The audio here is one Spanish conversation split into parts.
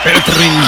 Espérate, Rini.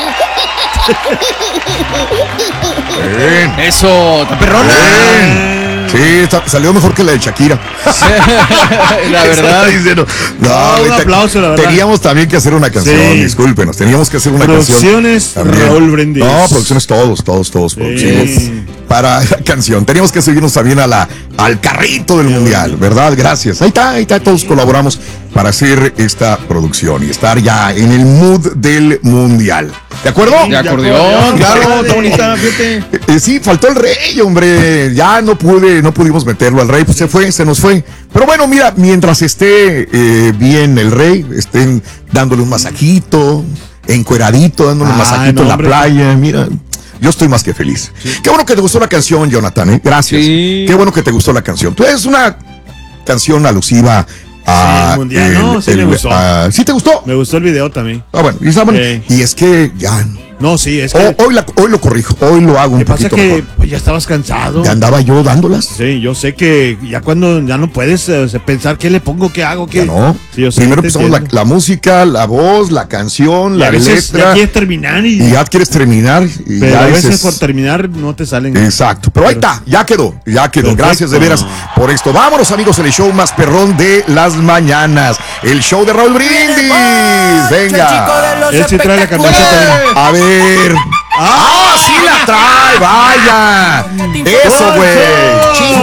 Bien. Eso, está perrona. Sí, salió mejor que la de Shakira. La verdad. Diciendo, un aplauso, la verdad. Teníamos también que hacer una canción, Sí. discúlpenos. Teníamos que hacer una Producciones canción. También. Raúl Brindis. No, producciones todos producciones. Para la canción. Teníamos que subirnos también al carrito del mundial, ¿verdad? Gracias. Ahí está, todos colaboramos para hacer esta producción y estar ya en el mood del mundial. ¿De acuerdo? De acordeón, claro, está bonita, fíjate. Sí, faltó el rey, hombre. Ya no pudimos meterlo al rey, pues se nos fue. Pero bueno, mira, mientras esté bien el rey, estén dándole un masajito, encueradito, dándole un masajito en la playa, mira. Yo estoy más que feliz. Sí. Qué bueno que te gustó la canción, Jonathan, ¿eh? Gracias. Sí. Qué bueno que te gustó la canción. Tú eres una canción alusiva a... mundial, ¿no? Sí me gustó. ¿Sí te gustó? Me gustó el video también. Bueno, y es que ya... No, sí, es que... Hoy lo corrijo, hoy lo hago un poquito mejor. ¿Qué pasa? Que ya estabas cansado. Ya andaba yo dándolas. Sí, yo sé que ya cuando ya no puedes pensar qué le pongo, qué hago, qué... Ya no. Sí, yo sé. Primero empezamos la música, la voz, la canción, la letra. Ya quieres terminar y ya quieres terminar. Pero a veces por terminar no te salen. Exacto. Pero ahí está, ya quedó. Perfecto. Gracias de veras por esto. Vámonos, amigos, en el show más perrón de las mañanas. El show de Raúl Brindis. Venga. Él sí trae la camiseta. A ver. ¡Ah, sí la trae! ¡Vaya! ¡Eso, güey!